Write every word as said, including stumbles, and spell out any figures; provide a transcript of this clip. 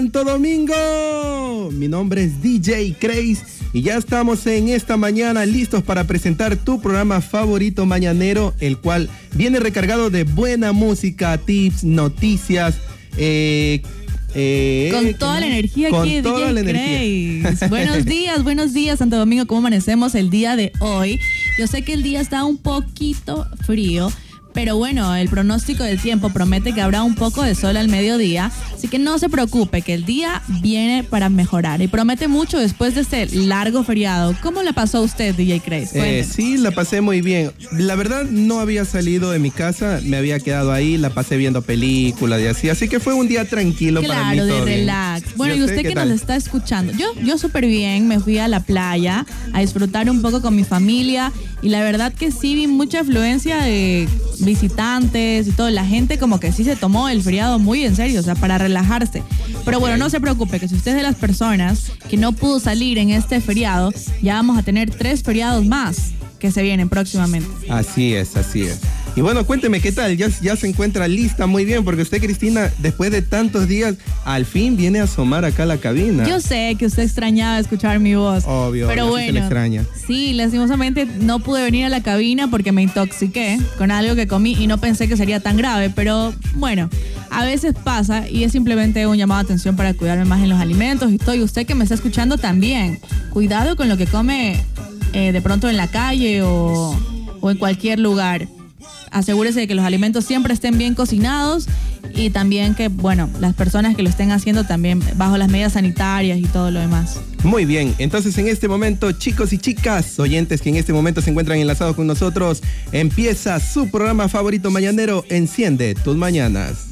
Santo Domingo. Mi nombre es D J Craze y ya estamos en esta mañana listos para presentar tu programa favorito mañanero, el cual viene recargado de buena música, tips, noticias, eh, Eh, con toda la energía con aquí, toda D J la energía. Craze. Buenos días, buenos días, Santo Domingo. ¿Cómo amanecemos el día de hoy? Yo sé que el día está un poquito frío, pero bueno, el pronóstico del tiempo promete que habrá un poco de sol al mediodía, así que no se preocupe, que el día viene para mejorar y promete mucho después de este largo feriado. ¿Cómo la pasó usted, D J Craze? Eh, sí, la pasé muy bien. La verdad, no había salido de mi casa, me había quedado ahí, la pasé viendo películas y así, así que fue un día tranquilo claro, para mí. Claro, todo de bien. relax. Bueno, ¿Y y usted usted qué que tal? nos está escuchando, yo, yo súper bien, me fui a la playa a disfrutar un poco con mi familia y la verdad que sí vi mucha afluencia de visitantes y todo, la gente como que sí se tomó el feriado muy en serio, o sea, para relajarse. Pero bueno, no se preocupe, que si usted es de las personas que no pudo salir en este feriado, ya vamos a tener tres feriados más que se vienen próximamente. Así es, así es. Y bueno, cuénteme qué tal, ya, ya se encuentra lista muy bien, porque usted, Cristina, después de tantos días, al fin viene a asomar acá a la cabina. Yo sé que usted extrañaba escuchar mi voz. Obvio, pero así bueno, se le extraña. Sí, lastimosamente no pude venir a la cabina porque me intoxiqué con algo que comí y no pensé que sería tan grave, pero bueno, a veces pasa y es simplemente un llamado de atención para cuidarme más en los alimentos y todo. Y usted que me está escuchando también, cuidado con lo que come eh, de pronto en la calle o, o en cualquier lugar. Asegúrese de que los alimentos siempre estén bien cocinados y también que, bueno, las personas que lo estén haciendo también bajo las medidas sanitarias y todo lo demás. Muy bien, entonces en este momento, chicos y chicas, oyentes que en este momento se encuentran enlazados con nosotros, empieza su programa favorito mañanero, Enciende tus mañanas.